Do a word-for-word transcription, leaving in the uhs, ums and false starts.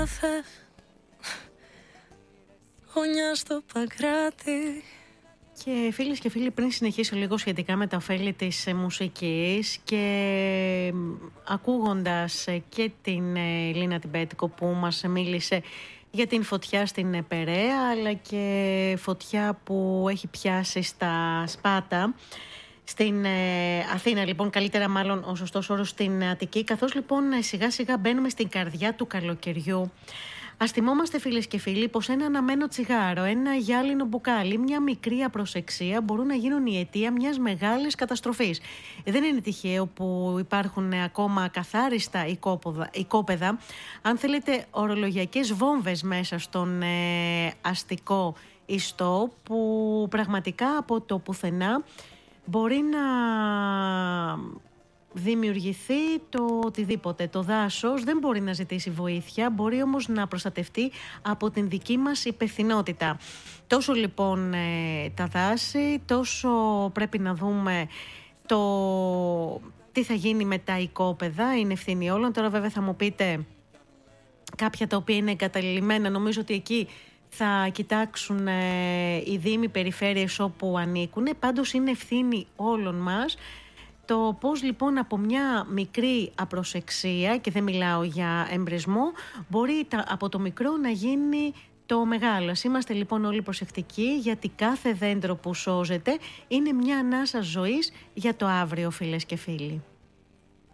Γωνιά στο Παγκράτη. Και φίλες και φίλοι, πριν συνεχίσω λίγο σχετικά με τα ωφέλη της μουσικής και ακούγοντας και την Λίνα την Πέτικο που μας μίλησε για την φωτιά στην Περαία, αλλά και φωτιά που έχει πιάσει στα Σπάτα στην Αθήνα, λοιπόν, καλύτερα μάλλον ο σωστός όρος στην Αττική, καθώς λοιπόν σιγά σιγά μπαίνουμε στην καρδιά του καλοκαιριού. Ας θυμόμαστε, φίλες και φίλοι, πως ένα αναμένο τσιγάρο, ένα γυάλινο μπουκάλι, μια μικρή απροσεξία μπορούν να γίνουν η αιτία μιας μεγάλης καταστροφής. Δεν είναι τυχαίο που υπάρχουν ακόμα καθάριστα οικόπεδα, αν θέλετε ορολογιακές βόμβες μέσα στον ε, αστικό ιστό, που πραγματικά από το πουθενά μπορεί να δημιουργηθεί το οτιδήποτε. Το δάσος δεν μπορεί να ζητήσει βοήθεια, μπορεί όμως να προστατευτεί από την δική μας υπευθυνότητα. Τόσο λοιπόν ε, τα δάση, τόσο πρέπει να δούμε το τι θα γίνει με τα οικόπεδα, είναι ευθύνη όλων. Τώρα βέβαια θα μου πείτε κάποια τα οποία είναι εγκαταλειμμένα, νομίζω ότι εκεί θα κοιτάξουν ε, οι δήμοι, περιφέρειες όπου ανήκουν. Πάντως είναι ευθύνη όλων μας το πώς λοιπόν από μια μικρή απροσεξία, και δεν μιλάω για εμπρισμό, μπορεί από το μικρό να γίνει το μεγάλο. Ας είμαστε λοιπόν όλοι προσεκτικοί, γιατί κάθε δέντρο που σώζεται είναι μια ανάσα ζωής για το αύριο, φίλες και φίλοι.